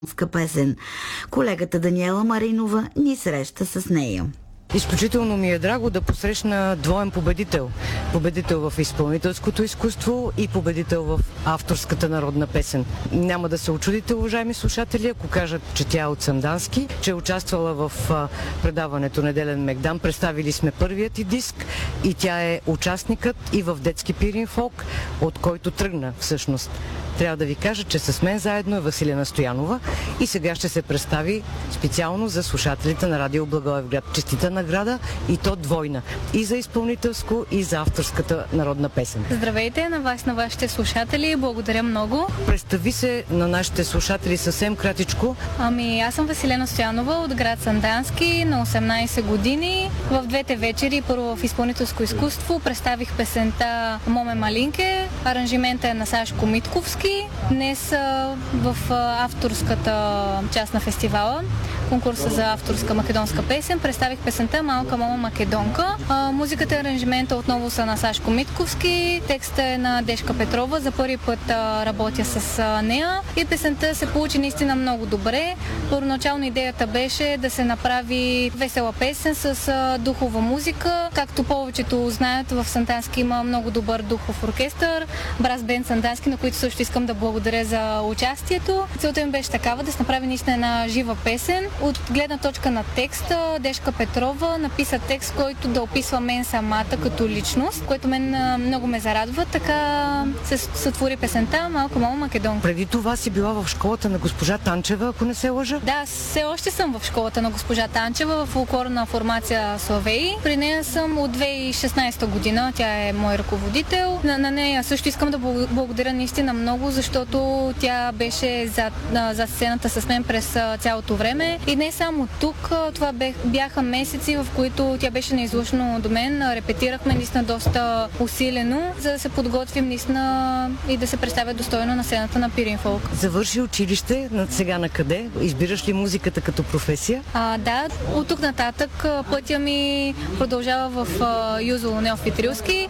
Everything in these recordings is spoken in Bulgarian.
песен. Колегата Даниела Маринова ни среща с нея. Изключително ми е драго да посрещна двоен победител. Победител в изпълнителското изкуство и победител в авторската народна песен. Няма да се очудите, уважаеми слушатели, ако кажат, че тя е от Сандански, че е участвала в предаването Неделен Мегдан. Представили сме първият и диск и тя е участникът и в детски пирин фолк, от който тръгна всъщност. Трябва да ви кажа, че с мен заедно е Василина Стоянова и сега ще се представи специално за слушателите на Радио Благоевград. Честита награда и то двойна. И за изпълнителско, и за авторската народна песен. Здравейте на вас, на вашите слушатели. Благодаря много. Представи се на нашите слушатели съвсем кратичко. Аз съм Василина Стоянова от град Сандански, на 18 години. В двете вечери, първо в изпълнителско изкуство, представих песента Моме Малинке. Аранжимента е на Сашко Митковски. Днес в авторската част на фестивала, конкурса за авторска македонска песен, представих песента Малка мама македонка. Музиката и аранжимента отново са на Сашко Митковски, текстът е на Дешка Петрова, за първи път работя с нея и песента се получи наистина много добре. Първоначално идеята беше да се направи весела песен с духова музика. Както повечето знаят, в Сандански има много добър духов оркестър, Брас Бенд Сандански, на които също искам да благодаря за участието. Целта ми беше такава, да се направи наистина една жива песен. От гледна точка на текста, Дешка Петрова написа текст, който да описва мен самата като личност, което мен много ме зарадва. Така се сътвори песента Малка мама македонка. Преди това си била в школата на госпожа Танчева, ако не се лъжа? Да, все още съм в школата на госпожа Танчева, в фолклорна формация Славей. При нея съм от 2016 година, тя е мой ръководител. На нея също искам да благодаря наистина много, защото тя беше зад сцената с мен през цялото време. И не само тук, това бяха месеци, в които тя беше неизлъчно до мен. Репетирахме наистина доста усилено, за да се подготвим наистина и да се представя достойно на сцената на Пирин фолк. Завърши училище, сега на къде? Избираш ли музиката като професия? Да, от тук нататък пътя ми продължава в Юзо Неофит Рилски,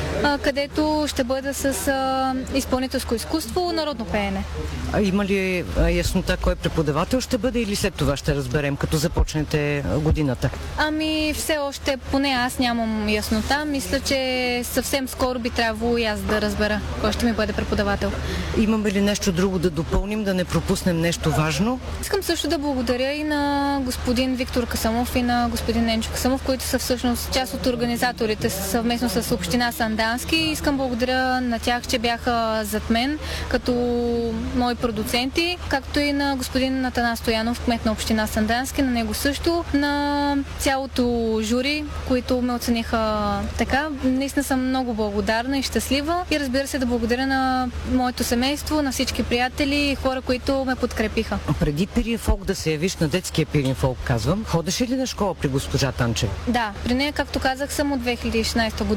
където ще бъда с изпълнителско изкуство, народно пеене. Има ли яснота кой преподавател ще бъде или след това ще разберем, като започнете годината? Все още, поне аз нямам яснота. Мисля, че съвсем скоро би трябвало и аз да разбера кой ще ми бъде преподавател. Имаме ли нещо друго да допълним, да не пропуснем нещо важно? Искам също да благодаря и на господин Виктор Касамов и на господин Ненчо Касамов, които са всъщност част от организаторите съвместно с община Сандански. Искам благодаря на тях, че бяха зад мен като мои продуценти, както и на господин Атанас Стоянов, кмет на община Сандански, на него също, на цялото жури, които ме оцениха така. Наистина съм много благодарна и щастлива и разбира се да благодаря на моето семейство, на всички приятели и хора, които ме подкрепиха. Преди Пирин фолк да се явиш на детския Пирин фолк, казвам, ходеше ли на школа при госпожа Танчева? Да, при нея, както казах, съм от 2016 година.